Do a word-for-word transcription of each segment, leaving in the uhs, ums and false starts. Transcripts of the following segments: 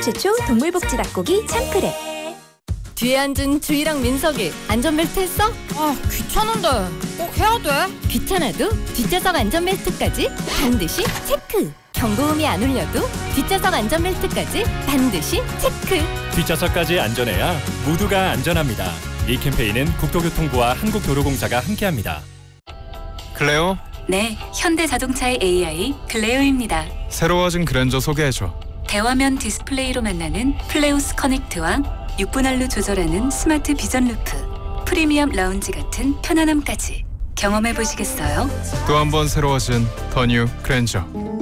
최초 동물복지 닭고기 참크랩. 뒤에 앉은 주희랑 민석이 안전벨트 했어? 아, 귀찮은데 꼭 해야 돼? 귀찮아도 뒷좌석 안전벨트까지 반드시 체크! 경고음이 안 울려도 뒷좌석 안전벨트까지 반드시 체크! 뒷좌석까지 안전해야 모두가 안전합니다. 이 캠페인은 국토교통부와 한국도로공사가 함께합니다. 클레오? 네, 현대자동차의 에이아이 클레오입니다. 새로워진 그랜저 소개해줘. 대화면 디스플레이로 만나는 플레오스 커넥트와 육 분 안로 조절하는 스마트 비전 루프, 프리미엄 라운지 같은 편안함까지 경험해 보시겠어요? 또 한 번 새로워진 더 뉴 그랜저.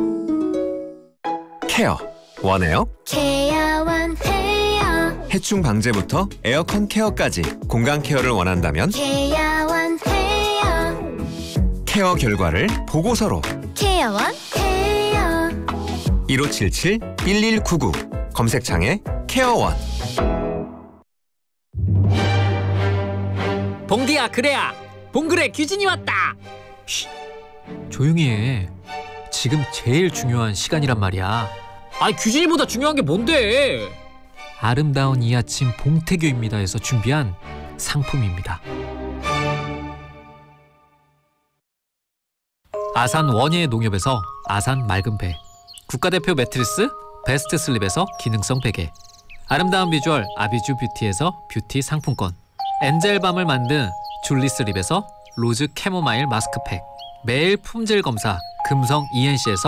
케어 원해요? 케어 원해요. 해충 방제부터 에어컨 케어까지 공간 케어를 원한다면 케어 원해요. 케어 결과를 보고서로 케어 원해요. 일오칠칠 일일구구 검색창에 케어원. 봉디야, 그래야 봉그레 규진이 왔다. 쉬, 조용히 해. 지금 제일 중요한 시간이란 말이야. 아, 규진이보다 중요한 게 뭔데? 아름다운 이 아침 봉태규입니다에서 준비한 상품입니다. 아산 원예 농협에서 아산 맑은 배, 국가대표 매트리스 베스트 슬립에서 기능성 베개, 아름다운 비주얼 아비주 뷰티에서 뷰티 상품권, 엔젤밤을 만든 줄리슬립에서 로즈 캐모마일 마스크팩, 매일 품질 검사 금성 이엔씨에서